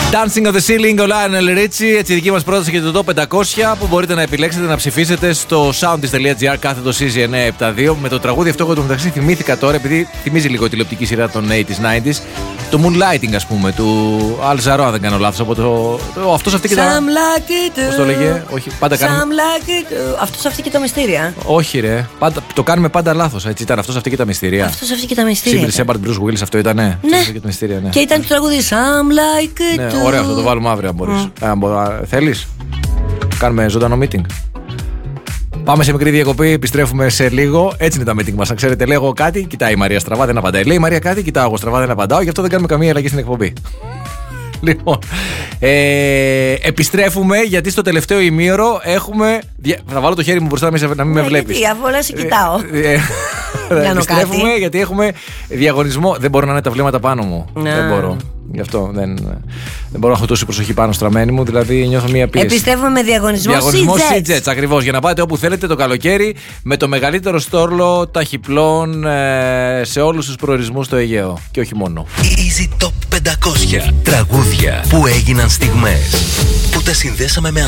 Dancing on the Ceiling, ο Lionel Richie. Έτσι, δική μας πρόταση για το Top 500 που μπορείτε να επιλέξετε να ψηφίσετε στο soundist.gr κάθετο CZ972. Με το τραγούδι αυτό, εγώ το μεταξύ θυμήθηκα τώρα, επειδή θυμίζει λίγο η τηλεοπτική σειρά των 80s, 90s. Το Moonlighting, ας πούμε, του Al Jarreau, αν δεν κάνω λάθος. Από αυτός αυτή και τα. Πώς το λέγε, όχι, πάντα κάνουμε. Αυτός αυτή και τα μυστήρια. Όχι, ρε. Πάντα, το κάνουμε πάντα λάθος. Έτσι ήταν αυτός αυτή και τα μυστήρια. Αυτός αυτή και τα μυστήρια. Σύμπρι Σέμπαρτ, Bruce Willis, αυτό ήτανε. Ναι. Και, τα μυστήρια, ναι. Και ήταν το τραγούδι Some Like It. Ναι, ωραίο, αυτό το βάλουμε αύριο, αν μπορείς. Θέλεις? Κάνουμε ζωντανό meeting. Πάμε σε μικρή διακοπή, επιστρέφουμε σε λίγο. Έτσι είναι τα meeting μας. Αν ξέρετε, λέγω κάτι, κοιτάει η Μαρία στραβά, δεν απαντάει. Λέει η Μαρία κάτι, κοιτάω εγώ στραβά, δεν απαντάω. Γι' αυτό δεν κάνουμε καμία αλλαγή στην εκπομπή. Λοιπόν, επιστρέφουμε γιατί στο τελευταίο ημίωρο έχουμε. Θα βάλω το χέρι μου μπροστά να μην με βλέπεις. Γιατί, αφού όλα σε κοιτάω. Επιστρέφουμε γιατί έχουμε διαγωνισμό. Δεν μπορώ να είναι τα βλέμματα πάνω μου. Δεν μπορώ. Γι' αυτό δεν μπορώ να έχω τόση προσοχή πάνω στραμμένη μου, δηλαδή νιώθω μία πίεση. Επιστρέφουμε με διαγωνισμό Sea-Jets, ακριβώς, για να πάτε όπου θέλετε το καλοκαίρι με το μεγαλύτερο στόρλο ταχυπλών σε όλους τους προορισμούς στο Αιγαίο. Και όχι μόνο. Easy Top 500 τραγούδια που έγιναν στιγμές, που τα συνδέσαμε με